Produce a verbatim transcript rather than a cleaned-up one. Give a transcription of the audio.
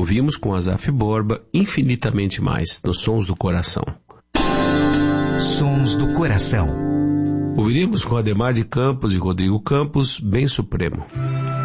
ouvimos com Asaf Borba Infinitamente Mais, nos Sons do Coração. Sons do Coração. Ouviríamos com Ademar de Campos e Rodrigo Campos, Bem Supremo.